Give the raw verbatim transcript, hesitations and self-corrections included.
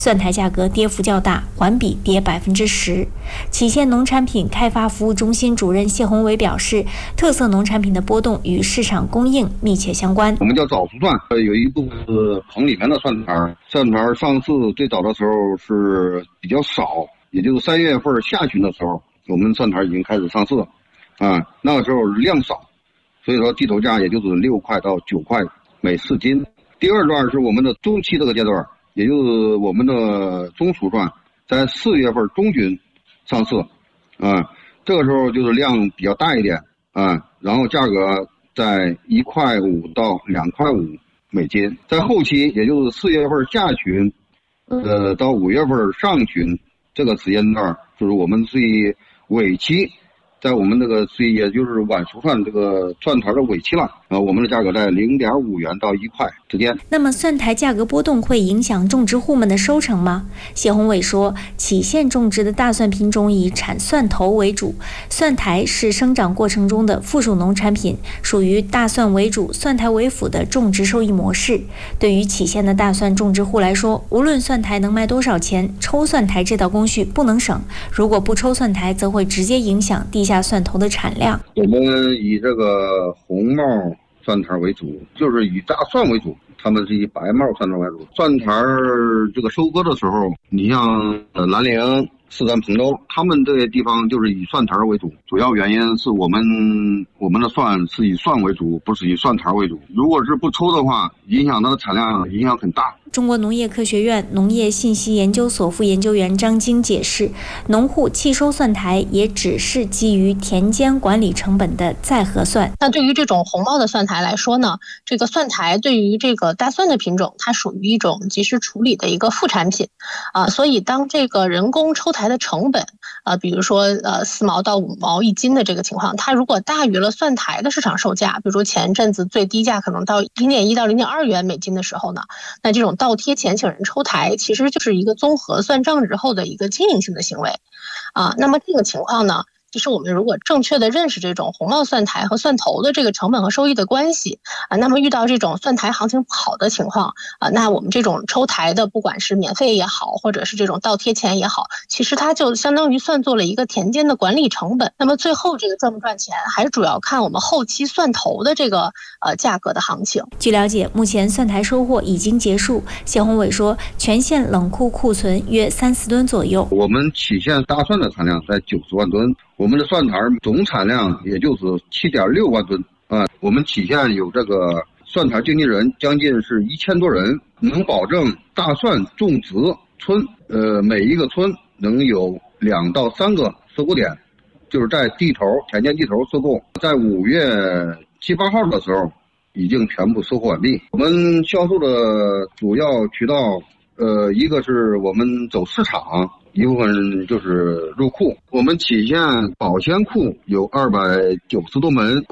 蒜苔价格跌幅较大，环比跌百分之十。杞县农产品开发服务中心主任谢宏伟表示，特色农产品的波动与市场供应密切相关。 我们叫早熟蒜，有一部分是棚里面的蒜苔，蒜苔上市最早的时候是比较少，也就是三月份下旬的时候，我们蒜苔已经开始上市了，啊，那个时候量少，所以说地头价也就是六块到九块每四斤。第二段是我们的中期这个阶段。也就是我们的中熟蒜在四月份中旬上市，啊，这个时候就是量比较大一点，啊，然后价格在一块五到两块五每斤。在后期，也就是四月份下旬，呃，到五月份上旬这个时间段，就是我们最尾期。在我们这个所以也就是晚熟蒜这个蒜苔的尾期了啊，我们的价格在零点五元到一块之间。 那么蒜苔价格波动会影响种植户们的收成吗？谢宏伟说，杞县种植的大蒜品种以产蒜头为主，蒜苔是生长过程中的附属农产品，属于大蒜为主、蒜苔为辅的种植收益模式。对于杞县的大蒜种植户来说，无论蒜苔能卖多少钱，抽蒜苔这道工序不能省。如果不抽蒜苔，则会直接影响地下蒜头的产量。 我们以这个红帽蒜苔为主，就是以大蒜为主，他们是以白帽蒜苔为主。蒜苔这个收割的时候，你像呃兰陵、四川彭州，他们这些地方就是以蒜苔为主，主要原因是我们我们的蒜是以蒜为主，不是以蒜苔为主。如果是不抽的话，影响它的产量影响很大。 中国农业科学院农业信息研究所副研究员张晶解释，农户弃收蒜苔也只是基于田间管理成本的再核算。 那对于这种红帽的蒜苔来说呢，这个蒜苔对于这个大蒜的品种，它属于一种及时处理的一个副产品啊，所以当这个人工抽苔的成本啊，比如说呃四毛到五毛一斤的这个情况，它如果大于了蒜苔的市场售价，比如说前阵子最低价可能到零点一到零点二元每斤的时候呢，那这种倒贴钱请人抽苔，其实就是一个综合算账之后的一个经营性的行为啊。那么这个情况呢，其实我们如果正确的认识这种红帽蒜苔和蒜头的这个成本和收益的关系啊，那么遇到这种蒜苔行情不好的情况啊，那我们这种抽苔的，不管是免费也好，或者是这种倒贴钱也好，其实它就相当于算作了一个田间的管理成本。那么最后这个赚不赚钱，还是主要看我们后期蒜头的这个呃价格的行情。 据了解，目前蒜苔收获已经结束。谢宏伟说，全县冷库库存约三四吨左右。 我们杞县大蒜的产量在九十万吨。我们的蒜苔总产量也就是七点六万吨啊！我们杞县有这个蒜苔经纪人将近是一千多人，能保证大蒜种植村呃每一个村能有两到三个收购点，就是在地头田间地头收购，在五月七八号的时候已经全部收购完毕。我们销售的主要渠道，呃，一个是我们走市场。一部分就是入库，我们杞县保鲜库有二百九十多门。